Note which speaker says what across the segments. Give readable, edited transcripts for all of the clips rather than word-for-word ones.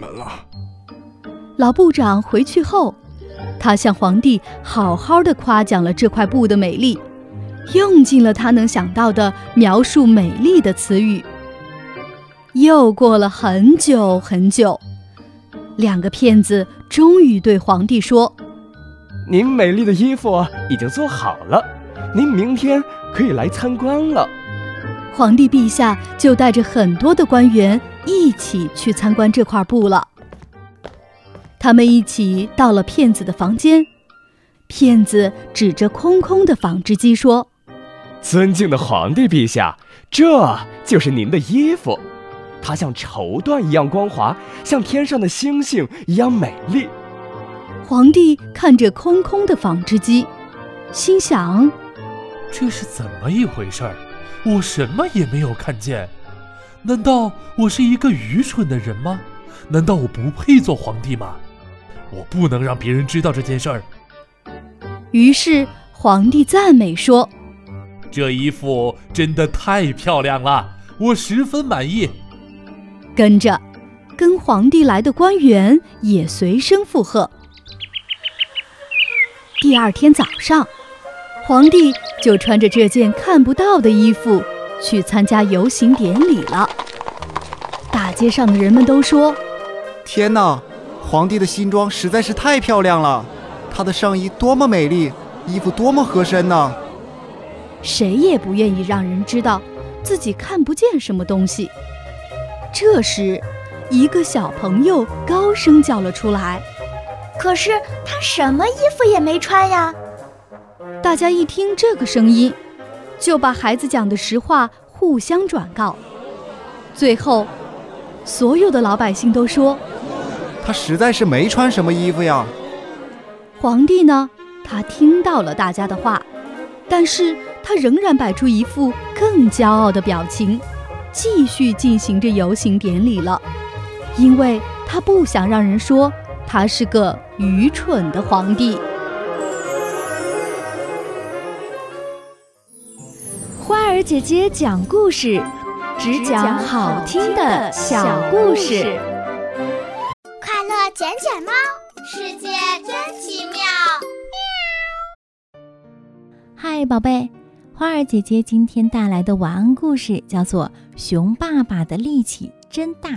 Speaker 1: 们了。
Speaker 2: 老部长回去后，他向皇帝好好的夸奖了这块布的美丽，用尽了他能想到的描述美丽的词语。又过了很久很久，两个骗子终于对皇帝说：
Speaker 3: 您美丽的衣服已经做好了，您明天可以来参观了。
Speaker 2: 皇帝陛下就带着很多的官员一起去参观这块布了。他们一起到了骗子的房间，骗子指着空空的纺织机说：
Speaker 3: 尊敬的皇帝陛下，这就是您的衣服，它像绸缎一样光滑，像天上的星星一样美丽。
Speaker 2: 皇帝看着空空的纺织机，心想：
Speaker 4: 这是怎么一回事？我什么也没有看见。难道我是一个愚蠢的人吗？难道我不配做皇帝吗？我不能让别人知道这件事儿。
Speaker 2: 于是皇帝赞美说：
Speaker 4: 这衣服真的太漂亮了，我十分满意。
Speaker 2: 跟着跟皇帝来的官员也随声附和。第二天早上，皇帝就穿着这件看不到的衣服去参加游行典礼了。大街上的人们都说：
Speaker 5: 天哪，皇帝的新装实在是太漂亮了，他的上衣多么美丽，衣服多么合身呢！
Speaker 2: 谁也不愿意让人知道自己看不见什么东西。这时，一个小朋友高声叫了出来：
Speaker 6: 可是他什么衣服也没穿呀！
Speaker 2: 大家一听这个声音，就把孩子讲的实话互相转告。最后，所有的老百姓都说：
Speaker 5: 他实在是没穿什么衣服呀。
Speaker 2: 皇帝呢，他听到了大家的话，但是他仍然摆出一副更骄傲的表情，继续进行着游行典礼了，因为他不想让人说他是个愚蠢的皇帝。
Speaker 6: 花儿姐姐讲故事，只讲好听的小故事。
Speaker 7: 快乐捡捡猫，世界真奇妙。
Speaker 8: 嗨，宝贝，花儿姐姐今天带来的晚安故事叫做《熊爸爸的力气真大》。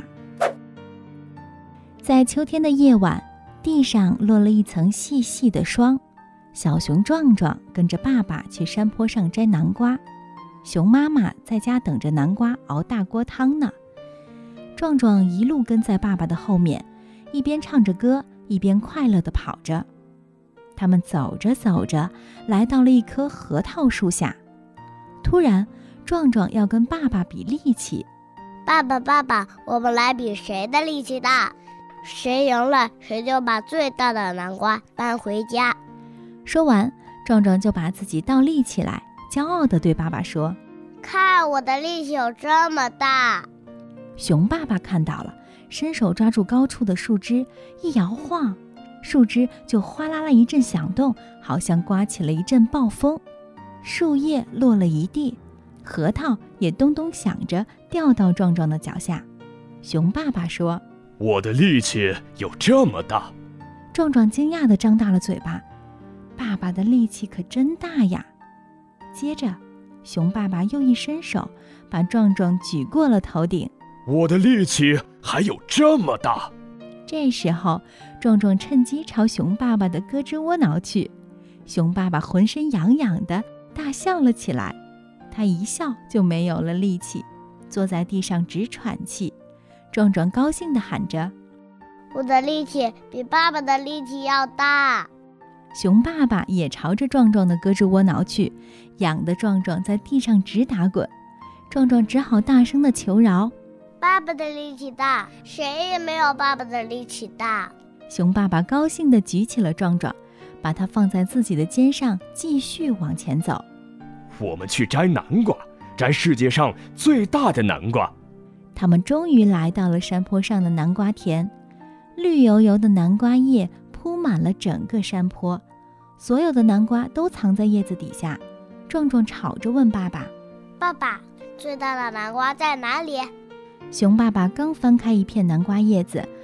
Speaker 8: 在秋天的夜晚，地上落了一层细细的霜。小熊壮壮跟着爸爸去山坡上摘南瓜，熊妈妈在家等着南瓜熬大锅汤呢。壮壮一路跟在爸爸的后面，一边唱着歌，一边快乐地跑着。他们走着走着，来到了一棵核桃树下。突然，壮壮要跟爸爸比力气。
Speaker 7: 爸爸，我们来比谁的力气大，谁赢了，谁就把最大的南瓜搬回家。
Speaker 8: 说完，壮壮就把自己倒立起来，骄傲地对爸爸说：
Speaker 7: 看我的力气有这么大。
Speaker 8: 熊爸爸看到了，伸手抓住高处的树枝，一摇晃，树枝就哗啦啦一阵响动，好像刮起了一阵暴风，树叶落了一地，核桃也咚咚响着掉到壮壮的脚下。熊爸爸说：
Speaker 3: 我的力气有这么大。
Speaker 8: 壮壮惊讶地张大了嘴巴，爸爸的力气可真大呀。接着，熊爸爸又一伸手，把壮壮举过了头顶。
Speaker 3: 我的力气还有这么大。
Speaker 8: 这时候，壮壮趁机朝熊爸爸的胳肢窝挠去。熊爸爸浑身痒痒的，大笑了起来。他一笑就没有了力气，坐在地上直喘气。壮壮高兴地喊着：
Speaker 7: 我的力气比爸爸的力气要大。
Speaker 8: 熊爸爸也朝着壮壮的胳肢窝挠去，痒得壮壮在地上直打滚。壮壮只好大声地求饶：
Speaker 7: 爸爸的力气大，谁也没有爸爸的力气大。
Speaker 8: 熊爸爸高兴地举起了壮壮，把他放在自己的肩上，继续往前走。
Speaker 3: 我们去摘南瓜，摘世界上最大的南瓜。
Speaker 8: 他们终于来到了山坡上的南瓜田，绿油油的南瓜叶铺满了整个山坡，所有的南瓜都藏在叶子底下。壮壮吵着问爸爸：
Speaker 7: 爸爸，最大的南瓜在哪里？
Speaker 8: 熊爸爸刚翻开一片南瓜叶子，